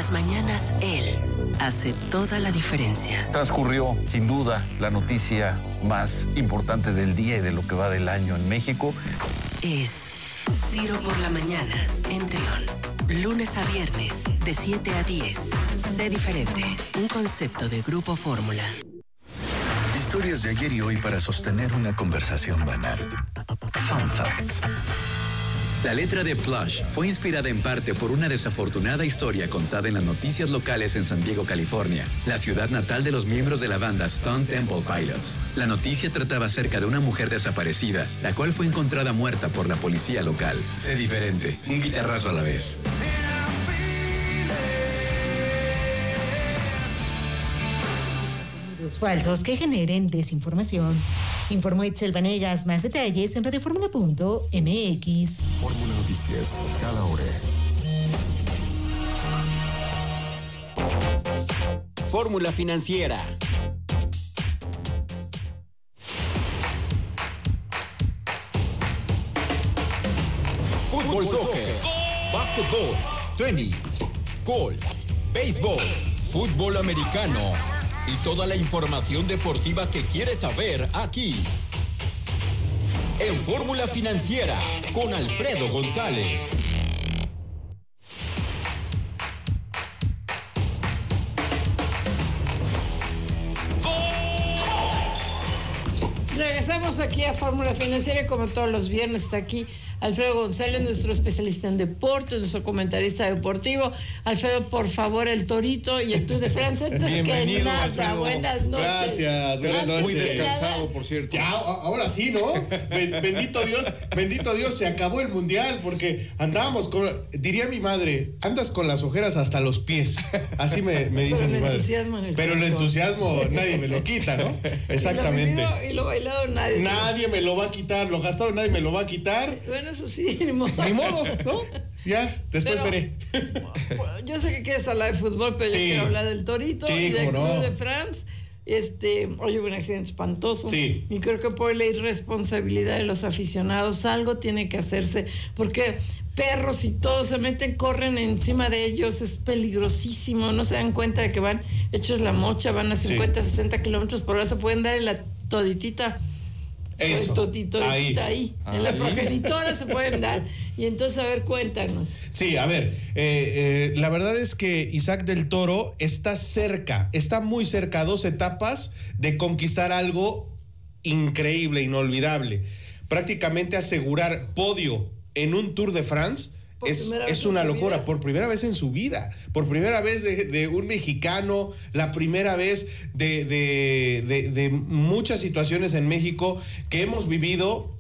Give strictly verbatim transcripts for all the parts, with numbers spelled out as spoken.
las mañanas, él hace toda la diferencia. Transcurrió, sin duda, la noticia más importante del día y de lo que va del año en México. Es Ciro por la mañana, en Trión. Lunes a viernes, de siete a diez. Sé diferente. Un concepto de Grupo Fórmula. Historias de ayer y hoy para sostener una conversación banal. Fun Facts. La letra de Plush fue inspirada en parte por una desafortunada historia contada en las noticias locales en San Diego, California, la ciudad natal de los miembros de la banda Stone Temple Pilots. La noticia trataba acerca de una mujer desaparecida, la cual fue encontrada muerta por la policía local. Sé diferente, un guitarrazo a la vez. Falsos que generen desinformación. Informó Itzel Vanegas. Más detalles en radioformula punto m x. Fórmula Noticias, cada hora. Fórmula Financiera. Fútbol, soccer, básquetbol, tenis, golf, béisbol, fútbol americano y toda la información deportiva que quieres saber aquí. En Fórmula Financiera, con Alfredo González. Regresamos aquí a Fórmula Financiera, como todos los viernes está aquí Alfredo González, nuestro especialista en deportes, nuestro comentarista deportivo. Alfredo, por favor, el Torito y el Tour de Francia. Entonces, que nada, Alfredo. Buenas noches. Gracias, buenas noches. Muy descansado, por cierto. Ya, ahora sí, ¿no? Bendito Dios, bendito Dios, se acabó el mundial, porque andábamos con, diría mi madre, andas con las ojeras hasta los pies. Así me, me dice Pero mi el madre. entusiasmo en el Pero el corazón. entusiasmo nadie me lo quita, ¿no? Exactamente. Y lo, vivido, y lo bailado nadie. Nadie me lo va a quitar, lo gastado nadie me lo va a quitar. Bueno, eso sí, ni modo. Ni modo, ¿no? Ya, después Pero, veré. Yo sé que quieres hablar de fútbol, pero Sí. yo quiero hablar del Torito Sí, y del cómo Tour no. de France. Este, hoy hubo un accidente espantoso. Sí. Y creo que por la irresponsabilidad de los aficionados, algo tiene que hacerse, porque perros y todos se meten, corren encima de ellos, es peligrosísimo, no se dan cuenta de que van hechos la mocha, van a cincuenta, sí. sesenta kilómetros por hora, se pueden dar en la toditita. Eso, Toditito, ahí, ahí, ahí, en la progenitora se pueden dar. Y entonces, a ver, cuéntanos. Sí, a ver, eh, eh, la verdad es que Isaac del Toro está cerca, está muy cerca a dos etapas de conquistar algo increíble, inolvidable. Prácticamente asegurar podio en un Tour de France es, es una locura, por primera vez en su vida, por primera vez de, de un mexicano, la primera vez de, de, de, de muchas situaciones en México que hemos vivido.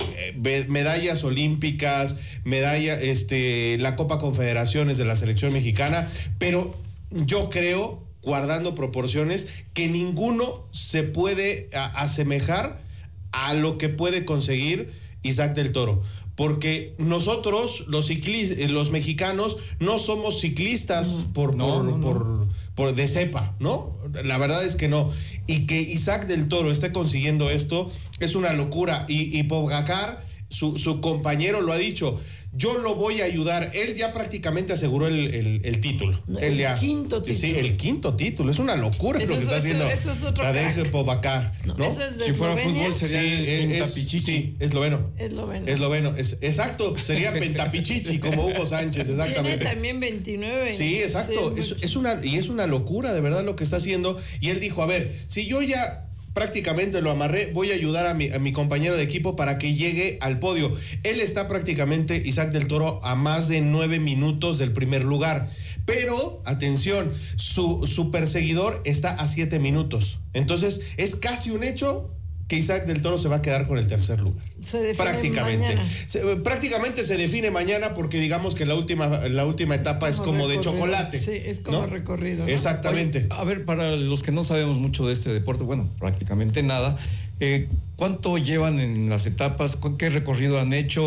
Eh, medallas olímpicas, medalla, este, la Copa Confederaciones de la selección mexicana, pero yo creo, guardando proporciones, que ninguno se puede a, asemejar a lo que puede conseguir Isaac del Toro. Porque nosotros, los ciclistas, los mexicanos, no somos ciclistas por, no, por, no, no. por, por de cepa, ¿no? La verdad es que no. Y que Isaac del Toro esté consiguiendo esto es una locura. Y, y Pogacar, su, su compañero, lo ha dicho. Yo lo voy a ayudar. Él ya prácticamente aseguró el, el, el título. No, Él el ya, quinto título. Sí, el quinto título. Es una locura Eso lo que es, está eso, haciendo eso es otro Tadej Pogacar, ¿no? No, eso es de si fuera Eslovenia. fútbol sería Sí, el es, Quintapichichi. sí, esloveno. Esloveno. Esloveno. Es, exacto, sería Pentapichichi como Hugo Sánchez, exactamente. Tiene también veintinueve. Sí, exacto. Sí, es, es una, y es una locura de verdad lo que está haciendo. Y él dijo, a ver, si yo ya prácticamente lo amarré, voy a ayudar a mi, a mi compañero de equipo para que llegue al podio. Él está prácticamente, Isaac del Toro, a más de nueve minutos del primer lugar. Pero, atención, su, su perseguidor está a siete minutos. Entonces, es casi un hecho que Isaac del Toro se va a quedar con el tercer lugar. Se define prácticamente. mañana. Se, prácticamente se define mañana porque digamos que la última, la última etapa es como, es como de chocolate. Sí, es como ¿no? recorrido, ¿no? Exactamente. Oye, a ver, para los que no sabemos mucho de este deporte, bueno, prácticamente nada, eh, ¿cuánto llevan en las etapas? ¿Qué recorrido han hecho?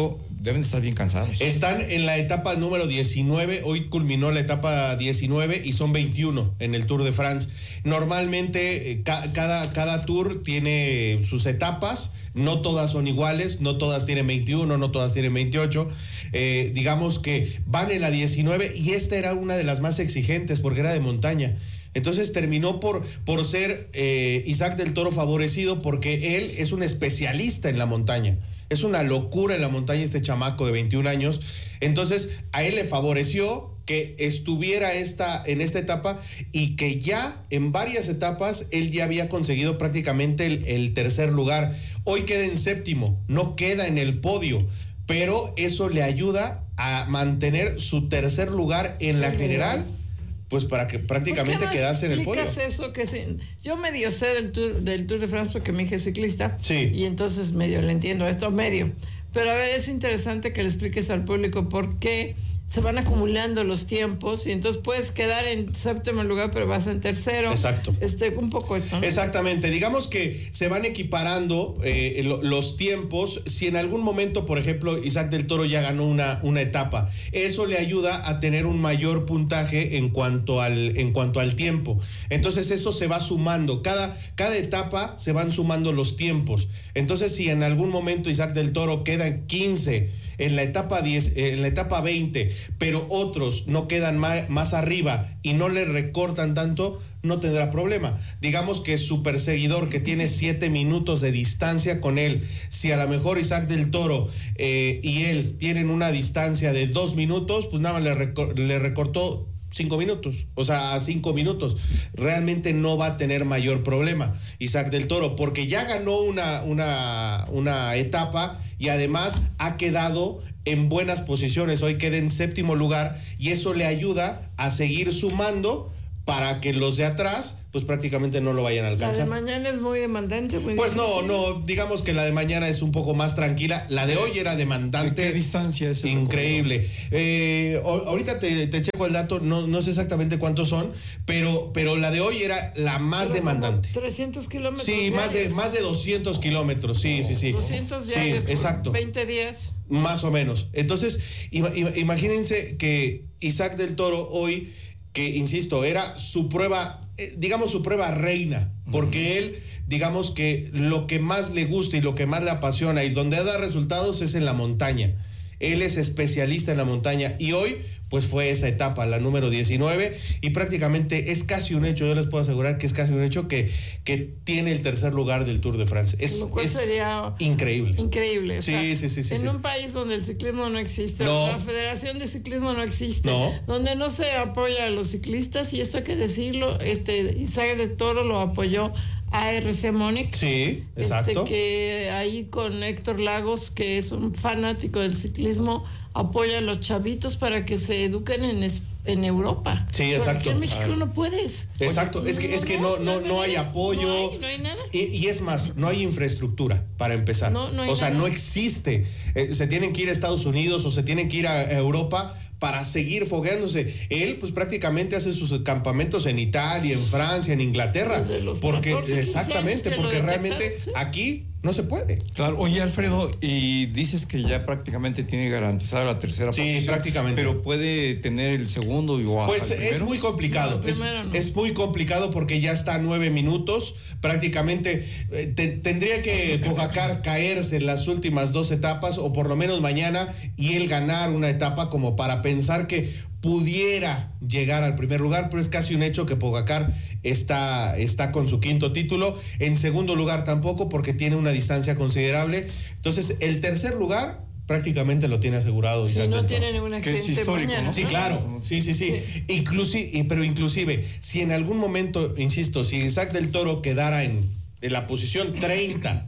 deben estar bien cansados. Están en la etapa número diecinueve, hoy culminó la etapa diecinueve y son veintiuno en el Tour de France. Normalmente eh, ca- cada, cada tour tiene sus etapas, no todas son iguales, no todas tienen veintiuno, no todas tienen veintiocho. Eh, digamos que van en la diecinueve y esta era una de las más exigentes porque era de montaña. Entonces terminó por, por ser eh, Isaac del Toro favorecido porque él es un especialista en la montaña. Es una locura en la montaña este chamaco de veintiún años. Entonces a él le favoreció que estuviera esta, en esta etapa y que ya en varias etapas él ya había conseguido prácticamente el, el tercer lugar. Hoy queda en séptimo, no queda en el podio, pero eso le ayuda a mantener su tercer lugar en la general, pues para que prácticamente no quedase en el podio. Eso que sí, yo medio sé del Tour, del Tour de France porque mi hija es ciclista. Sí. Y entonces medio le entiendo esto, medio. Pero a ver, es interesante que le expliques al público por qué se van acumulando los tiempos y entonces puedes quedar en séptimo lugar, pero vas en tercero. Exacto. Este, un poco esto, ¿no? Exactamente. Digamos que se van equiparando eh, lo, los tiempos. Si en algún momento, por ejemplo, Isaac del Toro ya ganó una, una etapa, eso le ayuda a tener un mayor puntaje en cuanto al, en cuanto al tiempo. Entonces eso se va sumando. Cada, cada etapa se van sumando los tiempos. Entonces si en algún momento Isaac del Toro queda en quince, en la etapa diez, en la etapa veinte, pero otros no quedan más, más arriba y no le recortan tanto, no tendrá problema. Digamos que su perseguidor que tiene siete minutos de distancia con él, si a lo mejor Isaac del Toro eh, y él tienen una distancia de dos minutos, pues nada más le, recor- le recortó cinco minutos, o sea, cinco minutos. Realmente no va a tener mayor problema Isaac del Toro, porque ya ganó una, una, una etapa y además ha quedado en buenas posiciones. Hoy queda en séptimo lugar y eso le ayuda a seguir sumando para que los de atrás pues prácticamente no lo vayan a alcanzar. La de mañana es muy demandante. Muy pues difícil. no, no, digamos que la de mañana es un poco más tranquila. La de hoy era demandante. ¿Qué, qué distancia es? Increíble. Eh, ahorita te, te checo el dato, no, no sé exactamente cuántos son, pero, pero la de hoy era la más Pero demandante. trescientos kilómetros. Sí, más de, más de doscientos kilómetros, sí, sí, sí. doscientos diarios. Sí, exacto. veinte días. Más o menos. Entonces, ima, ima, imagínense que Isaac del Toro hoy, que insisto, era su prueba, eh, digamos su prueba reina, porque uh-huh. él, digamos que lo que más le gusta y lo que más le apasiona y donde da resultados es en la montaña. Él es especialista en la montaña y hoy pues fue esa etapa, la número diecinueve, y prácticamente es casi un hecho, yo les puedo asegurar que es casi un hecho que, que tiene el tercer lugar del Tour de France. Es, Lo cual es sería increíble. Increíble. Sí, o sea, sí, sí, sí. En sí. un país donde el ciclismo no existe, no. la Federación de Ciclismo no existe, no. donde no se apoya a los ciclistas, y esto hay que decirlo, este Isaac del Toro lo apoyó A R C Monix. Sí, exacto. Este, que ahí con Héctor Lagos, que es un fanático del ciclismo, apoya a los chavitos para que se eduquen en, en Europa. Sí, exacto. Porque en México ah. no puedes. Exacto, Oye, es que, no, es que no, no, no, no hay apoyo. No hay, no hay nada. Y, y es más, no hay infraestructura para empezar. No, no hay o sea, nada. no existe. Eh, se tienen que ir a Estados Unidos o se tienen que ir a Europa para seguir fogueándose. Él pues prácticamente hace sus campamentos en Italia, en Francia, en Inglaterra. Porque catorce, exactamente, porque realmente ¿sí? aquí no se puede. Claro, oye Alfredo, y dices que ya prácticamente tiene garantizada la tercera sí, posición. Sí, prácticamente. Pero puede tener el segundo y o pues es muy complicado. No, es, no. es muy complicado porque ya está a nueve minutos. Prácticamente eh, te, tendría que Pogacar caerse en las últimas dos etapas o por lo menos mañana y él ganar una etapa como para pensar que pudiera llegar al primer lugar, pero es casi un hecho que Pogacar está, está con su quinto título. En segundo lugar tampoco, porque tiene una distancia considerable. Entonces, el tercer lugar prácticamente lo tiene asegurado. Si no tiene ningún accidente mañana, ¿no? Sí, claro. Sí, sí, sí. sí. Inclusive, pero inclusive, si en algún momento, insisto, si Isaac del Toro quedara en, en la posición treinta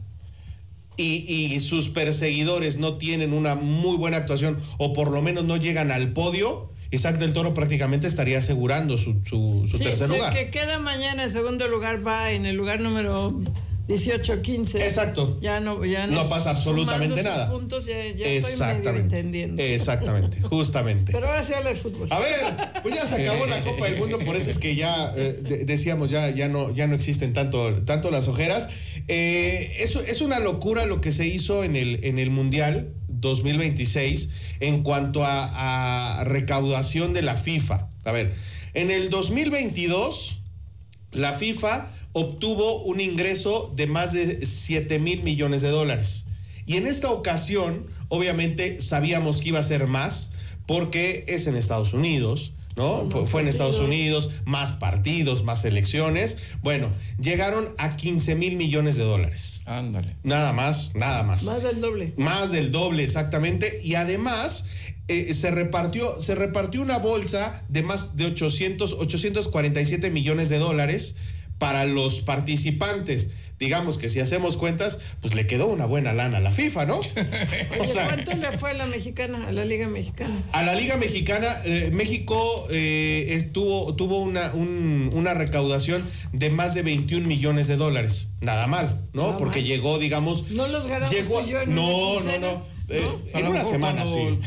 y, y sus perseguidores no tienen una muy buena actuación o por lo menos no llegan al podio, Isaac del Toro prácticamente estaría asegurando su, su, su sí, tercer sí, lugar. El que queda mañana en segundo lugar va en el lugar número dieciocho quince. Exacto. Ya no, ya no, no pasa absolutamente nada. Puntos, ya, ya Exactamente. Estoy medio entendiendo. Exactamente, justamente. Pero ahora sí habla de fútbol. A ver, pues ya se acabó la Copa del Mundo, por eso es que ya eh, de, decíamos, ya, ya, no, ya no existen tanto, tanto las ojeras. Eh, eso es una locura lo que se hizo en el, en el Mundial. dos mil veintiséis en cuanto a, a recaudación de la FIFA. A ver, en el dos mil veintidós la FIFA obtuvo un ingreso de más de siete mil millones de dólares. Y en esta ocasión, obviamente, sabíamos que iba a ser más porque es en Estados Unidos, ¿no? Fue, fue en Estados Unidos, más partidos, más elecciones. Bueno, llegaron a quince mil millones de dólares. Ándale. Nada más, nada más. Más del doble. Más del doble, exactamente. Y además, eh, se repartió, se repartió una bolsa de más de ochocientos, ochocientos cuarenta y siete millones de dólares para los participantes. Digamos que si hacemos cuentas, pues le quedó una buena lana a la FIFA, ¿no? Oye, o sea, ¿cuánto le fue a la mexicana, a la Liga Mexicana? A la Liga Mexicana, eh, México eh, estuvo, tuvo una, un, una recaudación de más de veintiún millones de dólares. Nada mal, ¿no? No, Porque mal. llegó, digamos... ¿No los ganamos llegó, tú y yo en No, una no, quincena? no. Eh, ¿No? en A una lo semana, mejor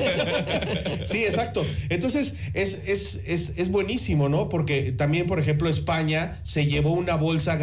sí. Sí, exacto. Entonces, es, es, es, es buenísimo, ¿no? Porque también, por ejemplo, España se llevó una bolsa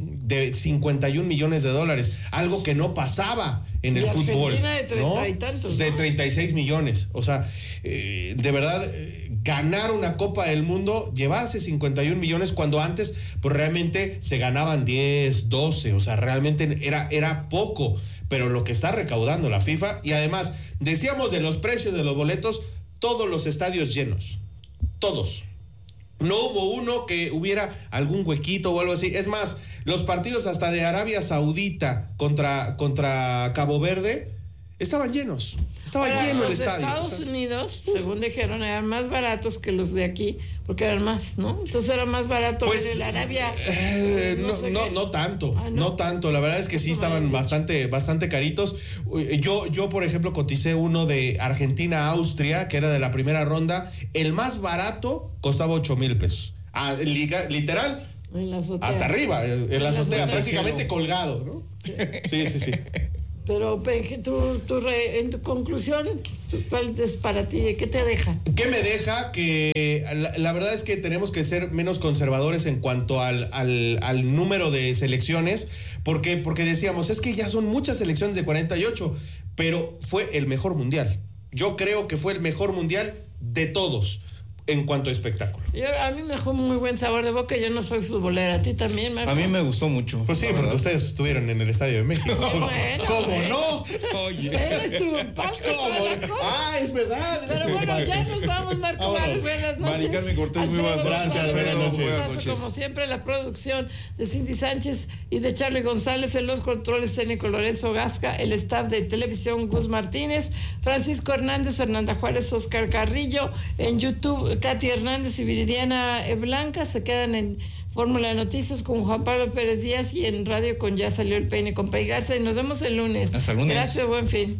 de cincuenta y un millones de dólares, algo que no pasaba en Y el Argentina fútbol. de treinta ¿no? y tantos, De ¿no? treinta y seis millones. O sea, eh, de verdad, eh, ganar una Copa del Mundo, llevarse cincuenta y un millones cuando antes, pues realmente se ganaban diez, doce. O sea, realmente era, era poco. Pero lo que está recaudando la FIFA, y además, decíamos de los precios de los boletos, todos los estadios llenos, todos. No hubo uno que hubiera algún huequito o algo así. Es más, los partidos hasta de Arabia Saudita contra, contra Cabo Verde estaban llenos. Estaba Ahora, lleno el los de estadio. Estados O sea, Unidos, según dijeron, eran más baratos que los de aquí, porque eran más, ¿no? Entonces era más barato Pues, ver el Arabia. Eh, no, sé no, qué. no tanto, Ah, no. ¿no? tanto. La verdad es que sí Eso me estaban habían dicho. bastante, bastante caritos. Yo, yo, por ejemplo, coticé uno de Argentina-Austria, que era de la primera ronda. El más barato costaba ocho mil pesos. Ah, liga- literal, En la azotea. hasta arriba, en, en la En la azotea, azotea. prácticamente colgado, ¿no? Sí, sí, sí. Pero Penje, tu, tu re- en tu conclusión, tu- ¿cuál es para ti? ¿Qué te deja? ¿Qué me deja? Que la, la verdad es que tenemos que ser menos conservadores en cuanto al, al, al número de selecciones, porque, porque decíamos, es que ya son muchas selecciones de cuarenta y ocho, pero fue el mejor mundial. Yo creo que fue el mejor mundial de todos en cuanto a espectáculo. Yo, a mí me dejó muy buen sabor de boca. Yo no soy futbolera. ¿A ti también, Marco? A mí me gustó mucho. Pues sí, la porque verdad. ustedes estuvieron en el Estadio de México. Bueno, ¿Cómo bueno. no? Oye. Él estuvo en palco. ¿Cómo? toda la cosa. Ah, es verdad. Pero bueno, ya nos vamos, Marco. Vámonos. Mares, buenas noches. Mari Carmen Cortés, muy buenas Alfredo noches. Gracias, González, buenas noches. Buenas noches. Como siempre, la producción de Cindy Sánchez y de Charlie González, en los controles técnicos Lorenzo Gasca, el staff de televisión Gus Martínez, Francisco Hernández, Fernanda Juárez, Oscar Carrillo, en YouTube Katy Hernández y Viridiana Blanca. Se quedan en Fórmula de Noticias con Juan Pablo Pérez Díaz y en radio con Ya Salió el Peine con Pei Garza, y nos vemos el lunes. Hasta el lunes. Gracias, buen fin.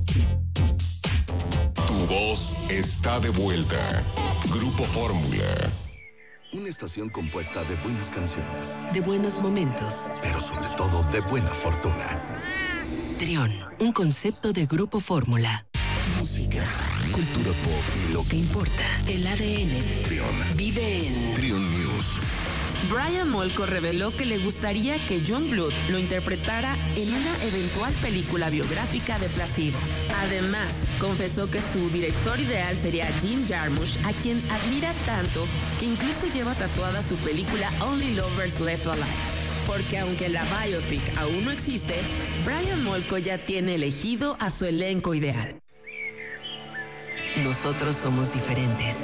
Tu voz está de vuelta. Grupo Fórmula. Una estación compuesta de buenas canciones, De buenos momentos. pero sobre todo de buena fortuna. Trión, un concepto de Grupo Fórmula. Música, cultura pop y lo ¿Qué que importa? El A D N Trión. vive en Trión News. Brian Molko reveló que le gustaría que Youngblood lo interpretara en una eventual película biográfica de Placebo. Además, confesó que su director ideal sería Jim Jarmusch, a quien admira tanto que incluso lleva tatuada su película Only Lovers Left Alive. Porque aunque la biopic aún no existe, Brian Molko ya tiene elegido a su elenco ideal. Nosotros somos diferentes.